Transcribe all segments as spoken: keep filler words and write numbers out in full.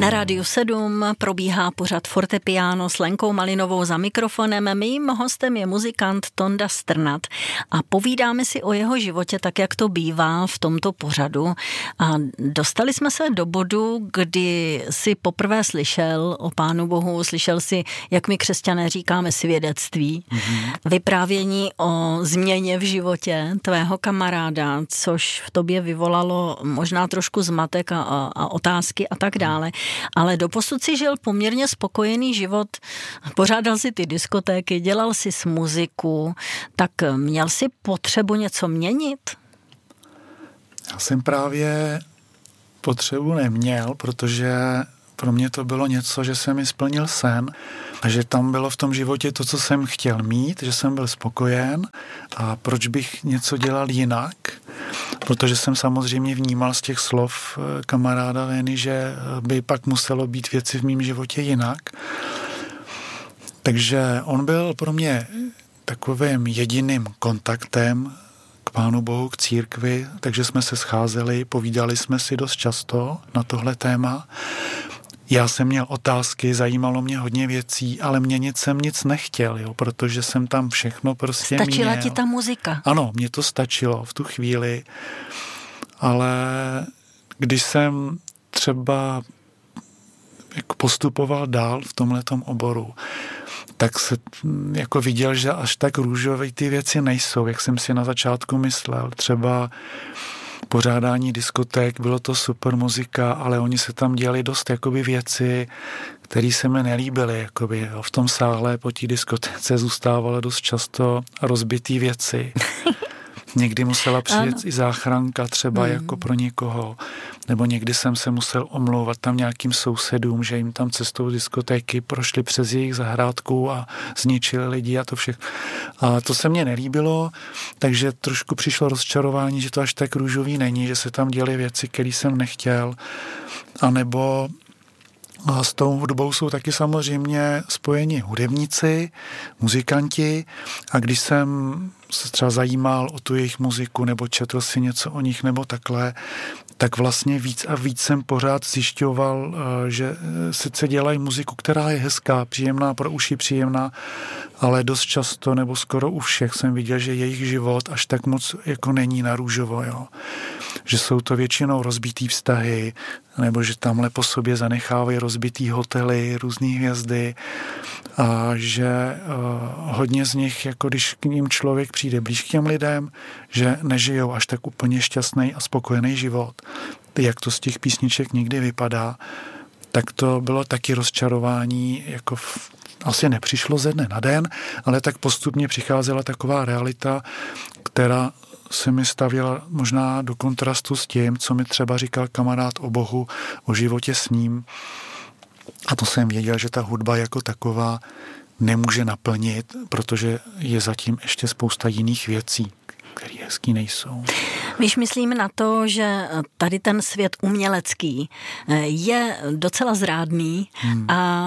Na Rádiu sedm probíhá pořad Fortepiano s Lenkou Malinovou za mikrofonem. Mým hostem je muzikant Tonda Strnad a povídáme si o jeho životě tak, jak to bývá v tomto pořadu. A dostali jsme se do bodu, kdy si poprvé slyšel o Pánu Bohu, slyšel si, jak my křesťané říkáme, svědectví, mm-hmm. vyprávění o změně v životě tvého kamaráda, což v tobě vyvolalo možná trošku zmatek a, a, a otázky a tak dále. Ale doposud si žil poměrně spokojený život, pořádal si ty diskotéky, dělal si s muziku, tak měl si potřebu něco měnit? Já jsem právě potřebu neměl, protože pro mě to bylo něco, že jsem mi splnil sen a že tam bylo v tom životě to, co jsem chtěl mít, že jsem byl spokojen a proč bych něco dělal jinak, protože jsem samozřejmě vnímal z těch slov kamaráda Vény, že by pak muselo být věci v mém životě jinak. Takže on byl pro mě takovým jediným kontaktem k Pánu Bohu, k církvi, takže jsme se scházeli, povídali jsme si dost často na tohle téma. Já jsem měl otázky, zajímalo mě hodně věcí, ale měnit jsem nic nechtěl, jo, protože jsem tam všechno prostě měl. Stačila ti ta muzika? Ano, mě to stačilo v tu chvíli, ale když jsem třeba jako postupoval dál v tomhletom oboru, tak se jako viděl, že až tak růžové ty věci nejsou, jak jsem si na začátku myslel. Třeba pořádání diskoték, bylo to super muzika, ale oni se tam dělali dost jakoby věci, které se mi nelíbily. Jakoby, jo. V tom sále po té diskotéce zůstávaly dost často rozbitý věci. Někdy musela přijet ano. i záchranka třeba mm. jako pro někoho, nebo někdy jsem se musel omlouvat tam nějakým sousedům, že jim tam cestou diskotéky prošli přes jejich zahrádku a zničili lidi a to všechno. A to se mně nelíbilo, takže trošku přišlo rozčarování, že to až tak růžový není, že se tam děly věci, které jsem nechtěl, anebo a s tou hudbou jsou taky samozřejmě spojeni hudebníci, muzikanti a když jsem se třeba zajímal o tu jejich muziku nebo četl si něco o nich nebo takhle, tak vlastně víc a víc jsem pořád zjišťoval, že sice dělají muziku, která je hezká, příjemná, pro uši příjemná, ale dost často nebo skoro u všech jsem viděl, že jejich život až tak moc jako není na růžovo, jo. Že jsou to většinou rozbitý vztahy, nebo že tamhle po sobě zanechávají rozbitý hotely, různý hvězdy a že uh, hodně z nich, jako když k ním člověk přijde blíž k těm lidem, že nežijou až tak úplně šťastný a spokojený život. Jak to z těch písniček někdy vypadá, tak to bylo taky rozčarování, jako v, asi nepřišlo ze dne na den, ale tak postupně přicházela taková realita, která se mi stavěla možná do kontrastu s tím, co mi třeba říkal kamarád o Bohu, o životě s ním. A to jsem věděl, že ta hudba jako taková nemůže naplnit, protože je zatím ještě spousta jiných věcí, které hezký nejsou. Víš, myslím na to, že tady ten svět umělecký je docela zrádný hmm. a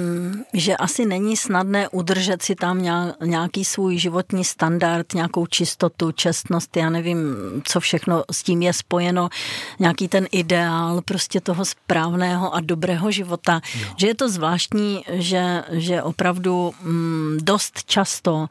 že asi není snadné udržet si tam nějaký svůj životní standard, nějakou čistotu, čestnost, já nevím, co všechno s tím je spojeno, nějaký ten ideál prostě toho správného a dobrého života. Jo. Že je to zvláštní, že, že opravdu mm, dost často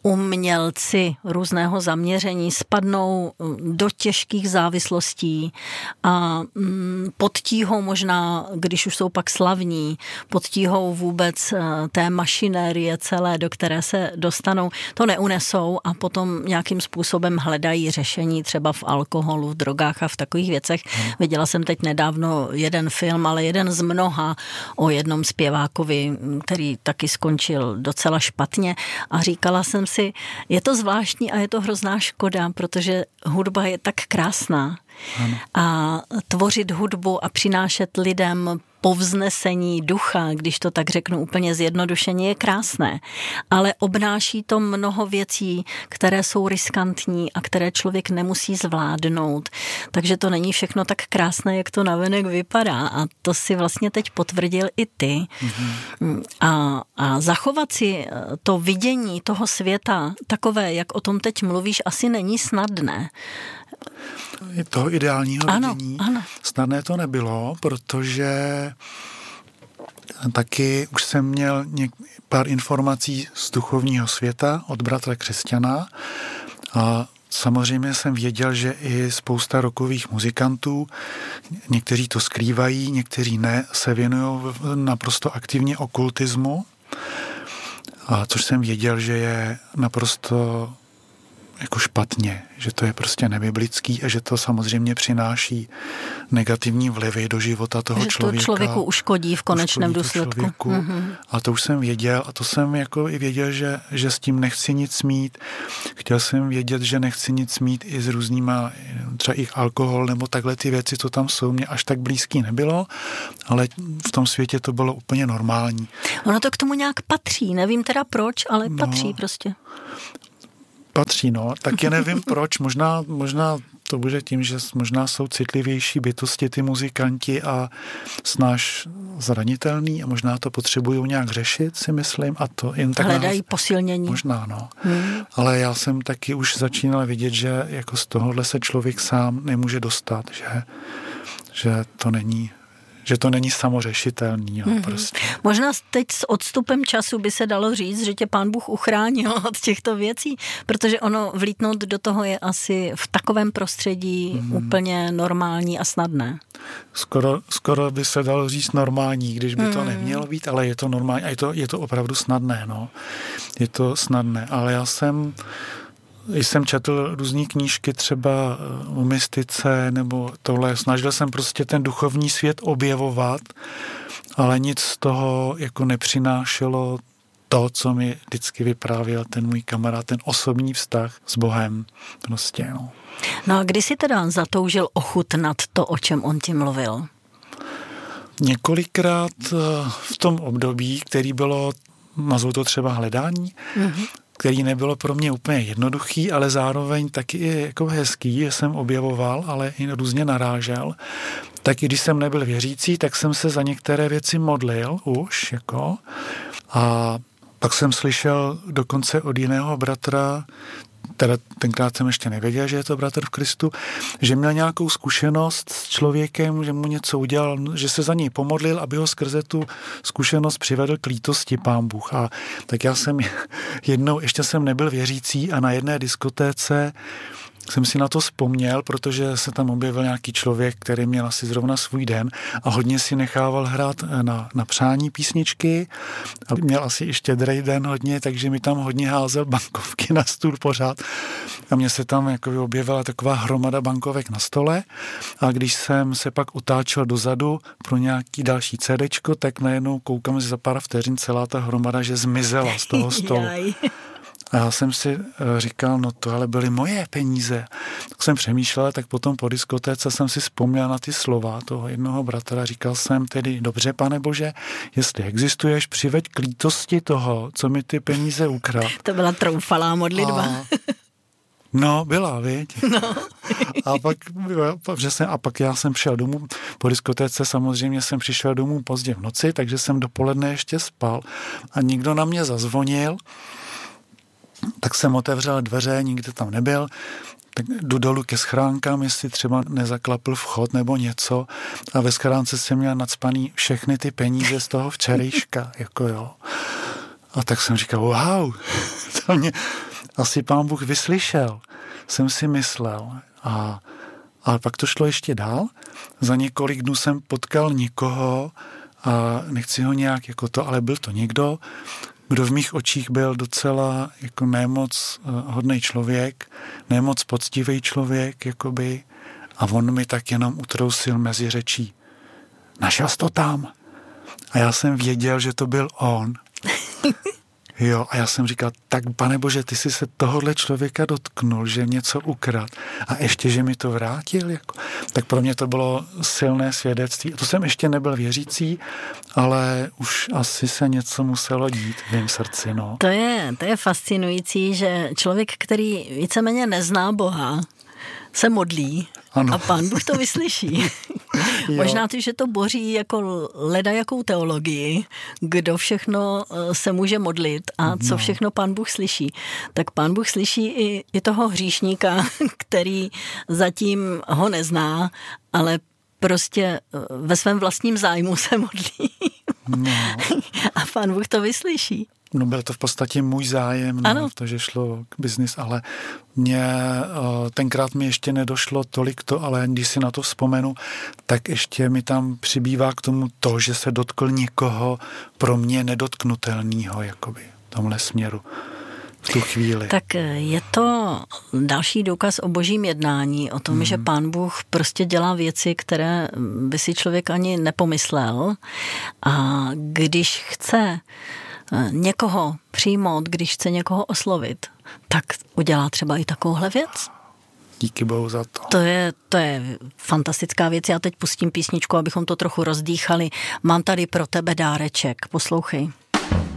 umělci různého zaměření spadnou do těžkých závislostí a mm, pod tíhou možná, když už jsou pak slavní, pod tíhou vůbec té mašinérie celé, do které se dostanou, to neunesou a potom nějakým způsobem hledají řešení třeba v alkoholu, v drogách a v takových věcech. Hmm. Viděla jsem teď nedávno jeden film, ale jeden z mnoha o jednom zpěvákovi, který taky skončil docela špatně a říkala jsem si, je to zvláštní a je to hrozná škoda, protože hudba je tak krásná. Ano. A tvořit hudbu a přinášet lidem povznesení ducha, když to tak řeknu úplně zjednodušeně, je krásné, ale obnáší to mnoho věcí, které jsou riskantní a které člověk nemusí zvládnout. Takže to není všechno tak krásné, jak to navenek vypadá a to si vlastně teď potvrdil i ty. Mm-hmm. A, a zachovat si to vidění toho světa takové, jak o tom teď mluvíš, asi není snadné. toho ideálního ano, vidění. Ano. Snadné to nebylo, protože taky už jsem měl něk- pár informací z duchovního světa od bratra křesťana a samozřejmě jsem věděl, že i spousta rockových muzikantů, někteří to skrývají, někteří ne, se věnují naprosto aktivně okultismu, a což jsem věděl, že je naprosto jako špatně, že to je prostě nebiblický a že to samozřejmě přináší negativní vlivy do života toho že člověka. Že to člověku uškodí v konečném důsledku. Mm-hmm. A to už jsem věděl a to jsem jako i věděl, že, že s tím nechci nic mít. Chtěl jsem vědět, že nechci nic mít i s různýma, třeba i alkohol nebo takhle ty věci, co tam jsou, mě až tak blízký nebylo, ale v tom světě to bylo úplně normální. Ono to k tomu nějak patří, nevím teda proč, ale no. patří prostě. Patří, no. Taky nevím proč. Možná, možná to bude tím, že možná jsou citlivější bytosti ty muzikanti a snáš zranitelný a možná to potřebují nějak řešit, si myslím. A to jen tak hledají nás... posilnění. Možná, no. Hmm. Ale já jsem taky už začínal vidět, že jako z tohohle se člověk sám nemůže dostat, že, že to není... že to není samořešitelný. No, mm-hmm. prostě. Možná teď s odstupem času by se dalo říct, že tě Pán Bůh uchránil od těchto věcí, protože ono vlítnout do toho je asi v takovém prostředí mm-hmm. úplně normální a snadné. Skoro, skoro by se dalo říct normální, když by mm. to nemělo být, ale je to normální a je to, je to opravdu snadné. No. Je to snadné, ale já jsem jsem četl různý knížky třeba o mystice nebo tohle. Snažil jsem prostě ten duchovní svět objevovat, ale nic z toho jako nepřinášelo to, co mi vždycky vyprávěl ten můj kamarád, ten osobní vztah s Bohem. Prostě, no. No a kdy jsi teda zatoužil ochutnat to, o čem on ti mluvil? Několikrát v tom období, který bylo, nazvu to třeba hledání, mm-hmm. který nebylo pro mě úplně jednoduchý, ale zároveň taky jako hezký, že jsem objevoval, ale i různě narážel. Tak i když jsem nebyl věřící, tak jsem se za některé věci modlil už, jako. A pak jsem slyšel dokonce od jiného bratra, teda tenkrát jsem ještě nevěděl, že je to bratr v Kristu, že měl nějakou zkušenost s člověkem, že mu něco udělal, že se za něj pomodlil, aby ho skrze tu zkušenost přivedl k lítosti Pán Bůh. A tak já jsem jednou, ještě jsem nebyl věřící a na jedné diskotéce jsem si na to vzpomněl, protože se tam objevil nějaký člověk, který měl asi zrovna svůj den a hodně si nechával hrát na, na přání písničky a měl asi i štědrý den hodně, takže mi tam hodně házel bankovky na stůl pořád a mně se tam jako objevila taková hromada bankovek na stole a když jsem se pak utáčel dozadu pro nějaký další cédečko, tak najednou koukám, že za pár vteřin celá ta hromada, že zmizela z toho stolu. A já jsem si říkal, no to ale byly moje peníze. Tak jsem přemýšlel, tak potom po diskotéce jsem si vzpomněl na ty slova toho jednoho bratra. Říkal jsem tedy, dobře, Pane Bože, jestli existuješ, přiveď k lítosti toho, co mi ty peníze ukradl. To byla troufalá modlitba. A... No, byla, viď? No. A pak, že jsem, a pak já jsem šel domů, po diskotéce samozřejmě jsem přišel domů pozdě v noci, takže jsem dopoledne ještě spal a někdo na mě zazvonil. Tak jsem otevřel dveře, nikdo tam nebyl, tak jdu dolů ke schránkám, jestli třeba nezaklapl vchod nebo něco a ve schránce jsem měl nacpaný všechny ty peníze z toho včerejška, jako jo. A tak jsem říkal, wow, to mě asi Pán Bůh vyslyšel, jsem si myslel. A, a pak to šlo ještě dál. Za několik dnů jsem potkal někoho a nechci ho nějak jako to, ale byl to někdo, kdo v mých očích byl docela jako nemoc hodnej člověk, nemoc poctivý člověk, jakoby, a on mi tak jenom utrousil mezi řečí. Našel jsi to tam? A já jsem věděl, že to byl on. Jo, a já jsem říkal, tak Pane Bože, ty jsi se tohohle člověka dotknul, že něco ukrad a ještě, že mi to vrátil. Jako. Tak pro mě to bylo silné svědectví. To jsem ještě nebyl věřící, ale už asi se něco muselo dít v mém srdci. No. To je, to je fascinující, že člověk, který víceméně nezná Boha, se modlí ano. a Pán Bůh to vyslyší. Možná ty, že to boří jako ledajakou teologii, kdo všechno se může modlit a co no. všechno Pán Bůh slyší. Tak Pán Bůh slyší i, i toho hříšníka, který zatím ho nezná, ale prostě ve svém vlastním zájmu se modlí. No. A Pán Bůh to vyslyší. No byl to v podstatě můj zájem, no, to, že šlo k biznis, ale mě, tenkrát mi ještě nedošlo tolik to, ale když si na to vzpomenu, tak ještě mi tam přibývá k tomu to, že se dotkl někoho pro mě nedotknutelného, jakoby, v tomhle směru. V tu chvíli. Tak je to další důkaz o božím jednání, o tom, hmm. že Pán Bůh prostě dělá věci, které by si člověk ani nepomyslel. A když chce někoho přijmout, když chce někoho oslovit, tak udělá třeba i takovouhle věc. Díky Bohu za to. To je, to je fantastická věc. Já teď pustím písničku, abychom to trochu rozdýchali. Mám tady pro tebe dáreček. Poslouchej.